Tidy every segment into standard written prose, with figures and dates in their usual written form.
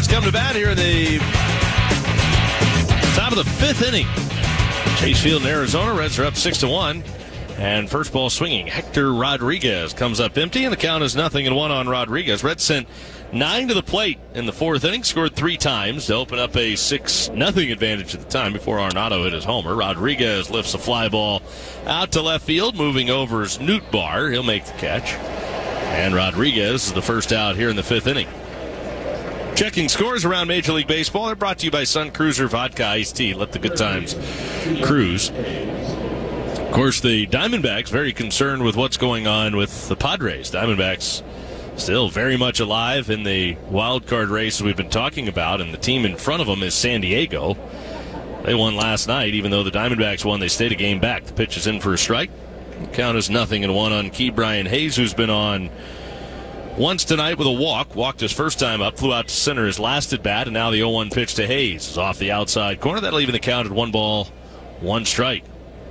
come to bat here in the top of the fifth inning. Chase Field in Arizona. Reds are up 6-1. And first ball swinging. Hector Rodriguez comes up empty, and the count is 0-1 on Rodriguez. Reds sent 9 to the plate in the fourth inning, scored 3 times to open up a 6-0 advantage at the time before Arenado hit his homer. Rodriguez lifts a fly ball out to left field, moving over is Nootbaar. He'll make the catch. And Rodriguez is the first out here in the fifth inning. Checking scores around Major League Baseball. They're brought to you by Sun Cruiser Vodka Iced Tea. Let the good times cruise. Of course, the Diamondbacks very concerned with what's going on with the Padres. Diamondbacks still very much alive in the wild card race we've been talking about, and the team in front of them is San Diego. They won last night. Even though the Diamondbacks won, they stayed a game back. The pitch is in for a strike. The count is 0-1 on Ke'Bryan Hayes, who's been on once tonight with a walk. Walked his first time up, flew out to center his last at bat, and now the 0-1 pitch to Hayes is off the outside corner. That'll even the count at 1 ball, 1 strike.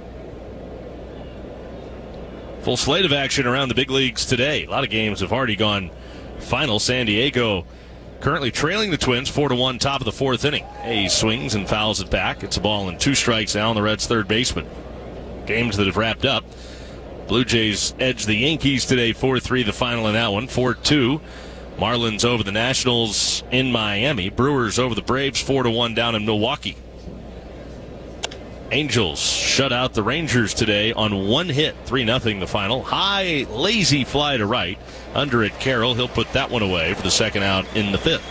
Full slate of action around the big leagues today. A lot of games have already gone final. San Diego currently trailing the Twins 4-1, top of the fourth inning. Hayes swings and fouls it back. It's a ball and 2 strikes now on the Reds' third baseman. Games that have wrapped up. Blue Jays edged the Yankees today 4-3, the final in that one. 4-2. Marlins over the Nationals in Miami. Brewers over the Braves 4-1 down in Milwaukee. Angels shut out the Rangers today on 1 hit, 3-0 the final. High, lazy fly to right. Under it, Carroll. He'll put that one away for the second out in the fifth.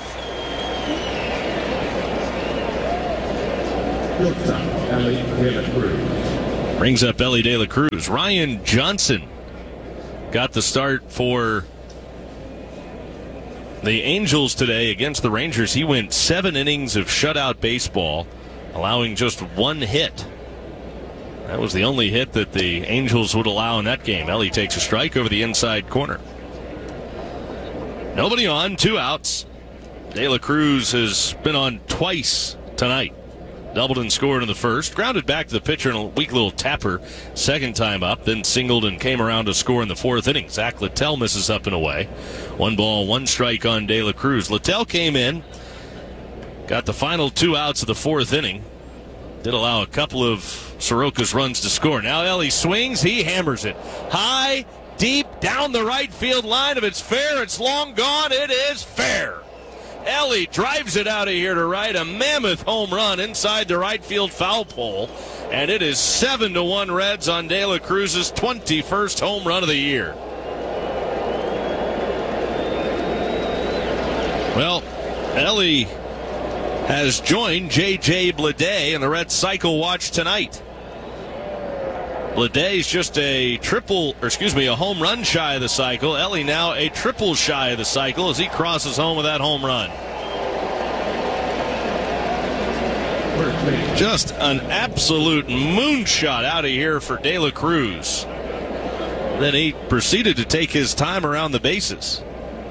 Brings up Elly De La Cruz. Ryan Johnson got the start for the Angels today against the Rangers. He went 7 innings of shutout baseball, allowing just 1 hit. That was the only hit that the Angels would allow in that game. Elly takes a strike over the inside corner. Nobody on, 2 outs. De La Cruz has been on twice tonight. Doubled and scored in the first. Grounded back to the pitcher in a weak little tapper second time up. Then singled and came around to score in the fourth inning. Zach Littell misses up and away. 1 ball, 1 strike on De La Cruz. Littell came in. Got the final 2 outs of the fourth inning. Did allow a couple of Soroka's runs to score. Now Elly swings. He hammers it. High, deep, down the right field line. If it's fair, it's long gone. It is fair. Elly drives it out of here to right. A mammoth home run inside the right field foul pole. And it is 7-1 Reds on De La Cruz's 21st home run of the year. Well, Elly has joined J.J. Bleday in the Red Cycle Watch tonight. Bleday's just a home run shy of the cycle. Elly now a triple shy of the cycle as he crosses home with that home run. Just an absolute moonshot out of here for De La Cruz. Then he proceeded to take his time around the bases.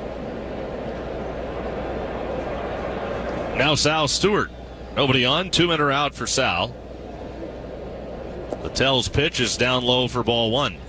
Now Sal Stewart. Nobody on. 2 men are out for Sal. Littell's pitch is down low for ball 1.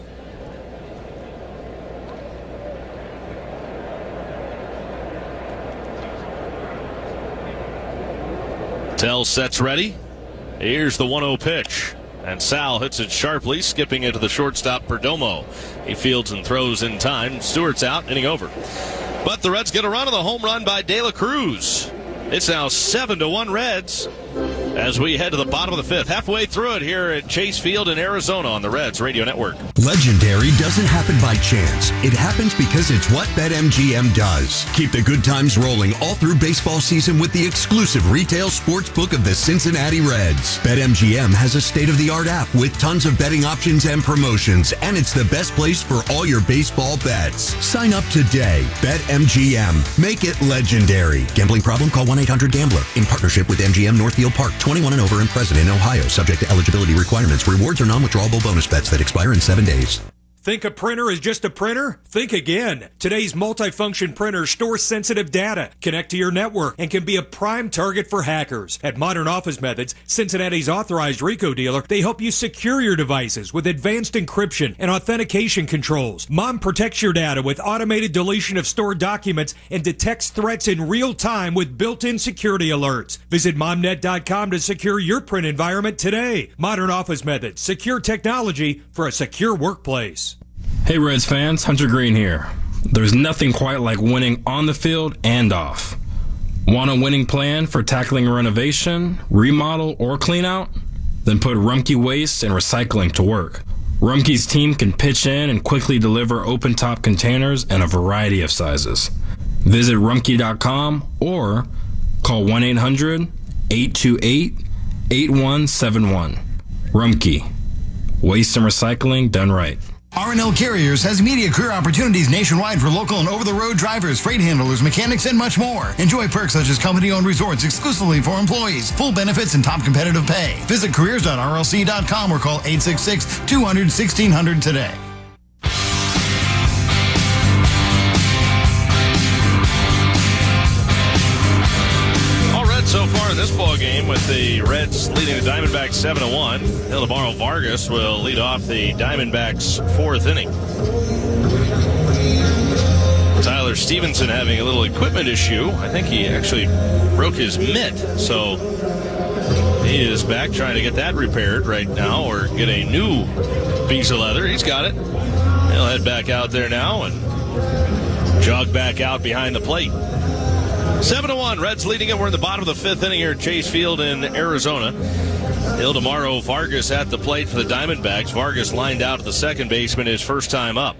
Littell sets ready. Here's the 1-0 pitch. And Sal hits it sharply, skipping into the shortstop Perdomo. He fields and throws in time. Stewart's out, inning over. But the Reds get a run of the home run by De La Cruz. It's now 7-1 Reds as we head to the bottom of the fifth. Halfway through it here at Chase Field in Arizona on the Reds Radio Network. Legendary doesn't happen by chance. It happens because it's what BetMGM does. Keep the good times rolling all through baseball season with the exclusive retail sports book of the Cincinnati Reds. BetMGM has a state-of-the-art app with tons of betting options and promotions, and it's the best place for all your baseball bets. Sign up today. BetMGM. Make it legendary. Gambling problem? Call 1-800-GAMBLER. In partnership with MGM Northfield Park. 21 and over and present in Ohio. Subject to eligibility requirements. Rewards are non-withdrawable bonus bets that expire in 7 days. Think a printer is just a printer? Think again. Today's multifunction printers store sensitive data, connect to your network, and can be a prime target for hackers. At Modern Office Methods, Cincinnati's authorized RICO dealer, they help you secure your devices with advanced encryption and authentication controls. Mom protects your data with automated deletion of stored documents and detects threats in real time with built-in security alerts. Visit momnet.com to secure your print environment today. Modern Office Methods, secure technology for a secure workplace. Hey Reds fans, Hunter Green here. There's nothing quite like winning on the field and off. Want a winning plan for tackling a renovation, remodel, or clean out? Then put Rumpke Waste and Recycling to work. Rumpke's team can pitch in and quickly deliver open-top containers in a variety of sizes. Visit Rumpke.com or call 1-800-828-8171. Rumpke. Waste and recycling done right. R&L Carriers has media career opportunities nationwide for local and over-the-road drivers, freight handlers, mechanics, and much more. Enjoy perks such as company-owned resorts exclusively for employees, full benefits, and top competitive pay. Visit careers.rlc.com or call 866-200-1600 today. So far in this ball game, with the Reds leading the Diamondbacks 7-1, Ildemaro Vargas will lead off the Diamondbacks' fourth inning. Tyler Stevenson having a little equipment issue. I think he actually broke his mitt, so he is back trying to get that repaired right now, or get a new piece of leather. He's got it. He'll head back out there now and jog back out behind the plate. 7-1, Reds leading it. We're in the bottom of the fifth inning here at Chase Field in Arizona. Ildemaro Vargas at the plate for the Diamondbacks. Vargas lined out at the second baseman his first time up.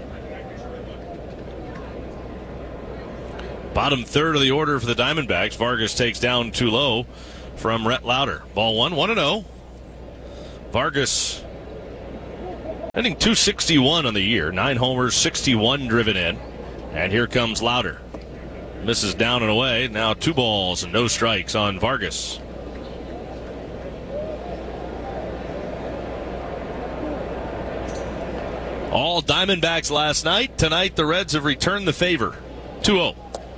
Bottom third of the order for the Diamondbacks. Vargas takes down too low from Rhett Lauder. Ball one, 1-0. Vargas hitting .261 on the year. 9 homers, 61 driven in. And here comes Lauder. Misses down and away. Now 2 balls and no strikes on Vargas. All Diamondbacks last night. Tonight the Reds have returned the favor. 2-0.